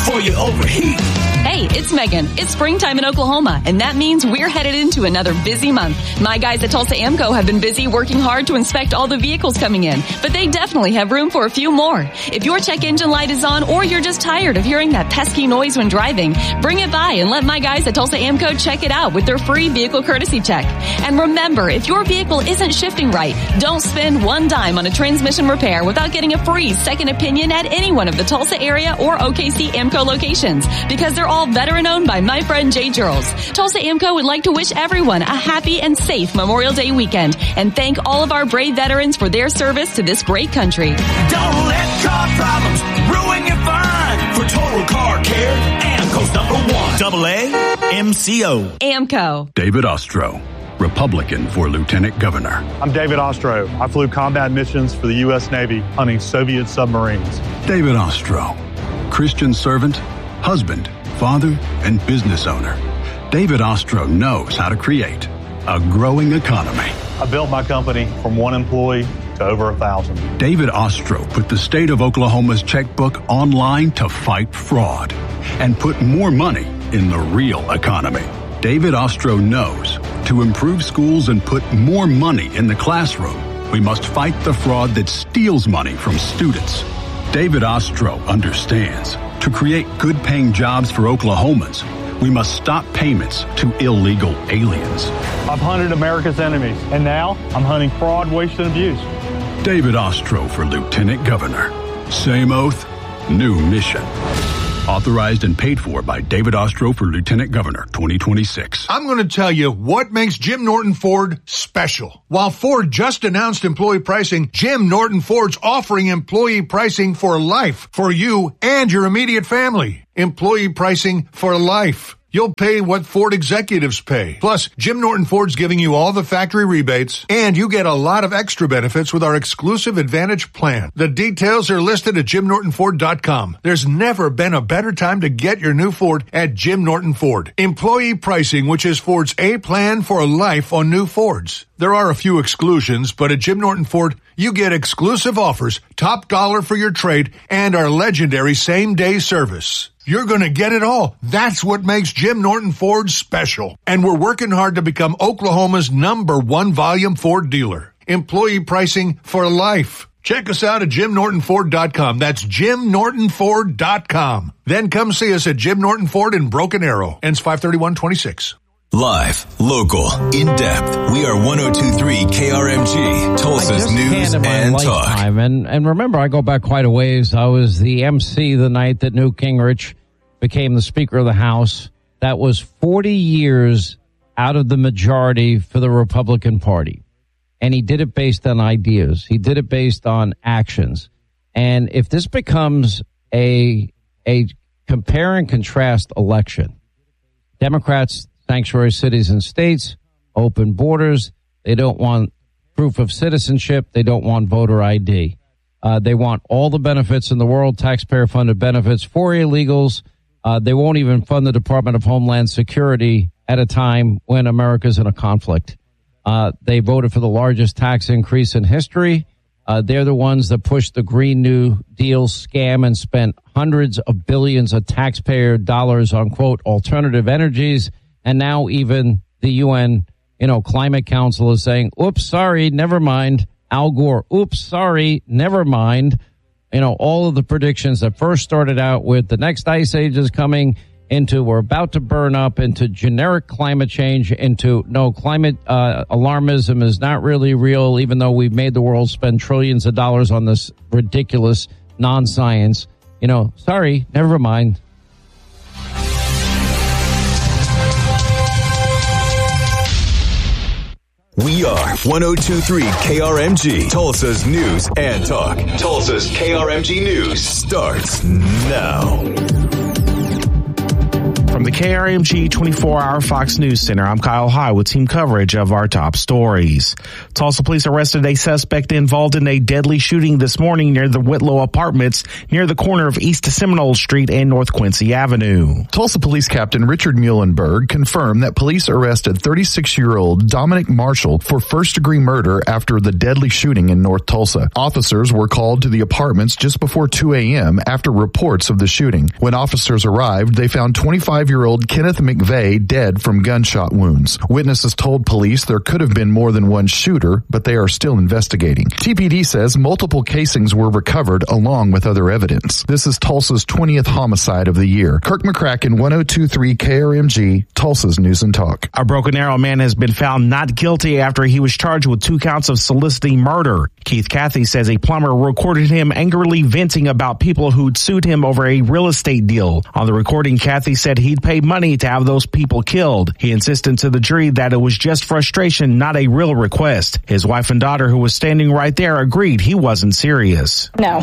before you overheat. Hey, it's Megan. It's springtime in Oklahoma, and that means we're headed into another busy month. My guys at Tulsa AMCO have been busy working hard to inspect all the vehicles coming in, but they definitely have room for a few more. If your check engine light is on or you're just tired of hearing that pesky noise when driving, bring it by and let my guys at Tulsa AMCO check it out with their free vehicle courtesy check. And remember, if your vehicle isn't shifting right, don't spend one dime on a transmission repair without getting a free second opinion at any one of the Tulsa area or OKC AMCO locations, because they're all veteran-owned by my friend Jay Girls. Tulsa AMCO would like to wish everyone a happy and safe Memorial Day weekend and thank all of our brave veterans for their service to this great country. Don't let car problems ruin your fun. For total car care, AMCO's #1. AAMCO. AMCO. David Ostro, Republican for Lieutenant Governor. I'm David Ostro. I flew combat missions for the U.S. Navy hunting Soviet submarines. David Ostro, Christian servant, husband, father, and business owner. David Ostro knows how to create a growing economy. I built my company from one employee to over 1,000. David Ostro put the state of Oklahoma's checkbook online to fight fraud and put more money in the real economy. David Ostro knows to improve schools and put more money in the classroom, we must fight the fraud that steals money from students. David Ostro understands to create good-paying jobs for Oklahomans, we must stop payments to illegal aliens. I've hunted America's enemies, and now I'm hunting fraud, waste, and abuse. David Ostro for Lieutenant Governor. Same oath, new mission. Authorized and paid for by David Ostro for Lieutenant Governor 2026. I'm going to tell you what makes Jim Norton Ford special. While Ford just announced employee pricing, Jim Norton Ford's offering employee pricing for life for you and your immediate family. Employee pricing for life. You'll pay what Ford executives pay. Plus, Jim Norton Ford's giving you all the factory rebates, and you get a lot of extra benefits with our exclusive Advantage plan. The details are listed at JimNortonFord.com. There's never been a better time to get your new Ford at Jim Norton Ford. Employee pricing, which is Ford's A plan for life on new Fords. There are a few exclusions, but at Jim Norton Ford, you get exclusive offers, top dollar for your trade, and our legendary same-day service. You're going to get it all. That's what makes Jim Norton Ford special. And we're working hard to become Oklahoma's #1 volume Ford dealer. Employee pricing for life. Check us out at JimNortonFord.com. That's JimNortonFord.com. Then come see us at Jim Norton Ford in Broken Arrow. Ends 5/31/26. Live, local, in-depth. We are 102.3 KRMG, Tulsa's News and Talk. And remember, I go back quite a ways. I was the MC the night that Newt Gingrich became the Speaker of the House. That was 40 years out of the majority for the Republican Party. And he did it based on ideas. He did it based on actions. And if this becomes a compare and contrast election, Democrats, sanctuary cities and states, open borders. They don't want proof of citizenship. They don't want voter ID. They want all the benefits in the world, taxpayer-funded benefits for illegals. They won't even fund the Department of Homeland Security at a time when America's in a conflict. They voted for the largest tax increase in history. They're the ones that pushed the Green New Deal scam and spent hundreds of billions of taxpayer dollars on, quote, alternative energies. And now even the UN, Climate Council is saying, oops, sorry, never mind. Al Gore, oops, sorry, never mind. All of the predictions that first started out with the next ice age is coming into we're about to burn up, into generic climate change, into no, climate alarmism is not really real, even though we've made the world spend trillions of dollars on this ridiculous non-science. Sorry, never mind. We are 102.3 KRMG, Tulsa's News and Talk. Tulsa's KRMG News starts now. From the KRMG 24-hour Fox News Center. I'm Kyle High with team coverage of our top stories. Tulsa police arrested a suspect involved in a deadly shooting this morning near the Whitlow Apartments near the corner of East Seminole Street and North Quincy Avenue. Tulsa Police Captain Richard Muhlenberg confirmed that police arrested 36-year-old Dominic Marshall for first-degree murder after the deadly shooting in North Tulsa. Officers were called to the apartments just before 2 a.m. after reports of the shooting. When officers arrived, they found 25-year-old Kenneth McVeigh dead from gunshot wounds. Witnesses told police there could have been more than one shooter, but they are still investigating. TPD says multiple casings were recovered along with other evidence. This is Tulsa's 20th homicide of the year. Kirk McCracken, 102.3 KRMG, Tulsa's News and Talk. A Broken Arrow man has been found not guilty after he was charged with 2 counts of soliciting murder. Keith Cathy says a plumber recorded him angrily venting about people who'd sued him over a real estate deal. On the recording, Cathy said he'd pay money to have those people killed. He insisted to the jury that it was just frustration, not a real request. His wife and daughter, who was standing right there, agreed he wasn't serious. No.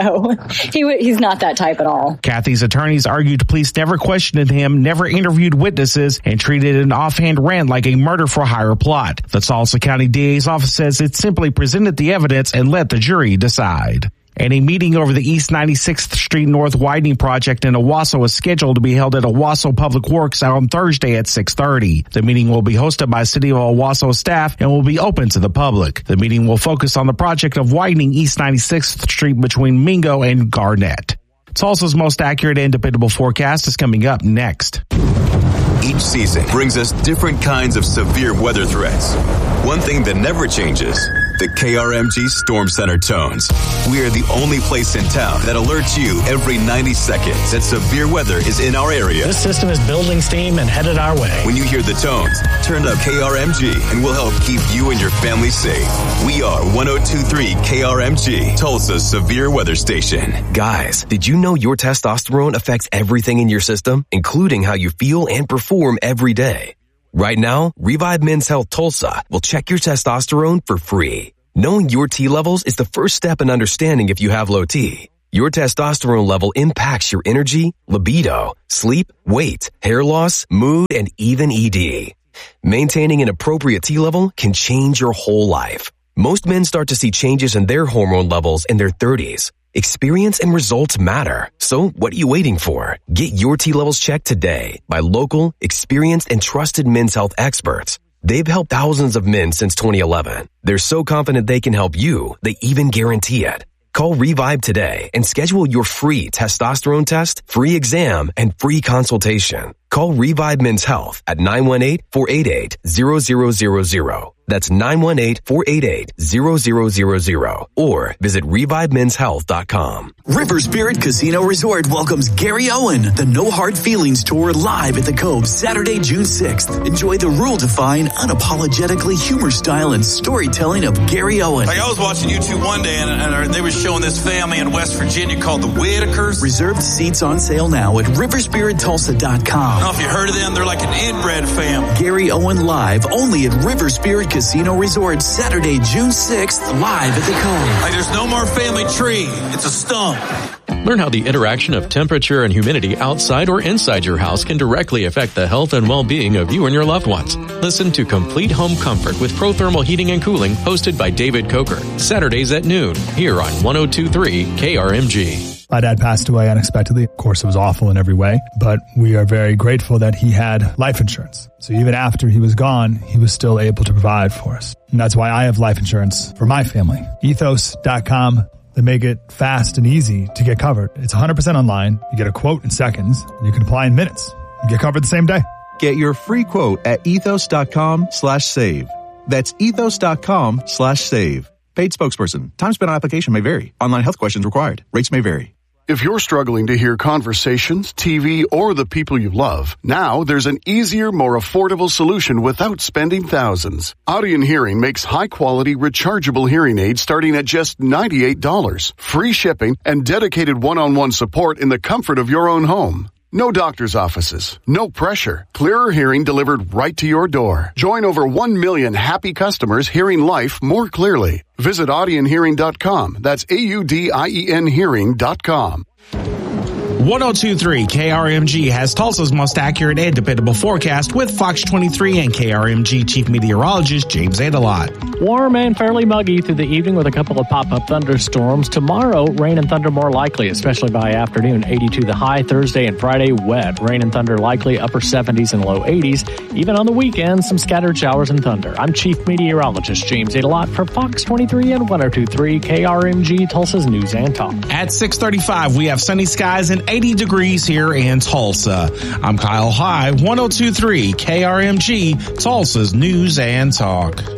He's not that type at all. Cathy's attorneys argued police never questioned him, never interviewed witnesses, and treated an offhand rant like a murder-for-hire plot. The Tulsa County DA's office says it simply presented the evidence and let the jury decide. And a meeting over the East 96th Street North widening project in Owasso is scheduled to be held at Owasso Public Works on Thursday at 6:30. The meeting will be hosted by City of Owasso staff and will be open to the public. The meeting will focus on the project of widening East 96th Street between Mingo and Garnett. Tulsa's most accurate and dependable forecast is coming up next. Each season brings us different kinds of severe weather threats. One thing that never changes, the KRMG Storm Center tones. We are the only place in town that alerts you every 90 seconds that severe weather is in our area. This system is building steam and headed our way. When you hear the tones, turn up KRMG and we'll help keep you and your family safe. We are 102.3 KRMG, Tulsa's severe weather station. Guys, did you know your testosterone affects everything in your system, including how you feel and perform every day? Right now, Revive Men's Health Tulsa will check your testosterone for free. Knowing your T levels is the first step in understanding if you have low T. Your testosterone level impacts your energy, libido, sleep, weight, hair loss, mood, and even ED. Maintaining an appropriate T level can change your whole life. Most men start to see changes in their hormone levels in their 30s. Experience and results matter. So what are you waiting for? Get your T levels checked today by local, experienced, and trusted men's health experts. They've helped thousands of men since 2011. They're so confident they can help you, they even guarantee it. Call Revive today and schedule your free testosterone test, free exam, and free consultation. Call Revive Men's Health at 918-488-0000. That's 918-488-0000 or visit ReviveMen'sHealth.com. River Spirit Casino Resort welcomes Gary Owen, the No Hard Feelings Tour live at the Cove Saturday, June 6th. Enjoy the rule-defying, unapologetically humor style and storytelling of Gary Owen. Like I was watching YouTube one day and they were showing this family in West Virginia called the Whitakers. Reserved seats on sale now at RiverSpiritTulsa.com. I don't know if you heard of them. They're like an inbred family. Gary Owen live only at River Spirit Casino Resort Saturday, June 6th, live at the Cove. Like there's no more family tree. It's a stump. Learn how the interaction of temperature and humidity outside or inside your house can directly affect the health and well-being of you and your loved ones. Listen to Complete Home Comfort with ProThermal Heating and Cooling, hosted by David Coker. Saturdays at noon, here on 102.3 KRMG. My dad passed away unexpectedly. Of course, it was awful in every way, but we are very grateful that he had life insurance. So even after he was gone, he was still able to provide for us. And that's why I have life insurance for my family. Ethos.com. They make it fast and easy to get covered. It's 100% online. You get a quote in seconds. You can apply in minutes. You get covered the same day. Get your free quote at ethos.com/save. That's ethos.com/save. Paid spokesperson. Time spent on application may vary. Online health questions required. Rates may vary. If you're struggling to hear conversations, TV, or the people you love, now there's an easier, more affordable solution without spending thousands. Audion Hearing makes high-quality, rechargeable hearing aids starting at just $98. Free shipping and dedicated one-on-one support in the comfort of your own home. No doctor's offices, no pressure. Clearer hearing delivered right to your door. Join over 1 million happy customers hearing life more clearly. Visit audionhearing.com. That's AUDIEN hearing.com. 102.3 KRMG has Tulsa's most accurate and dependable forecast with Fox 23 and KRMG Chief Meteorologist James Adelot. Warm and fairly muggy through the evening with a couple of pop-up thunderstorms. Tomorrow, rain and thunder more likely, especially by afternoon. 82 the high. Thursday and Friday, wet. Rain and thunder likely, upper 70s and low 80s. Even on the weekend, some scattered showers and thunder. I'm Chief Meteorologist James Adelot for Fox 23 and 102.3 KRMG, Tulsa's News and Talk. At 6:35, we have sunny skies and 80 degrees here in Tulsa. I'm Kyle High, 102.3 KRMG, Tulsa's News and Talk.